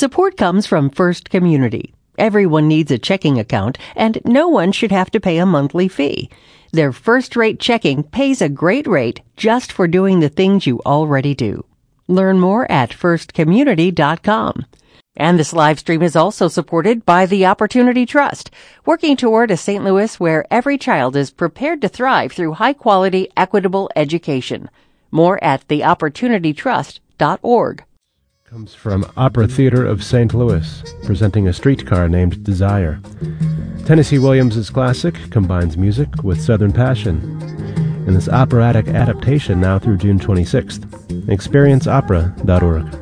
Support comes from First Community. Everyone needs a checking account, and no one should have to pay a monthly fee. Their first-rate checking pays a great rate just for doing the things you already do. Learn more at firstcommunity.com. And this live stream is also supported by the Opportunity Trust, working toward a St. Louis where every child is prepared to thrive through high-quality, equitable education. More at theopportunitytrust.org. Comes from Opera Theater of St. Louis, presenting A Streetcar Named Desire. Tennessee Williams' classic combines music with Southern passion. In this operatic adaptation now through June 26th, experienceopera.org.